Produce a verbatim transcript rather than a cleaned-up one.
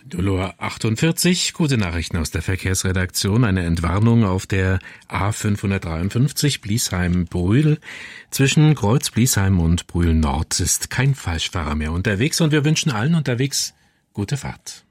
null Uhr achtundvierzig, gute Nachrichten aus der Verkehrsredaktion. Eine Entwarnung auf der A fünfhundertdreiundfünfzig Bliesheim-Brühl. Zwischen Kreuz Bliesheim und Brühl Nord ist kein Falschfahrer mehr unterwegs und wir wünschen allen unterwegs gute Fahrt.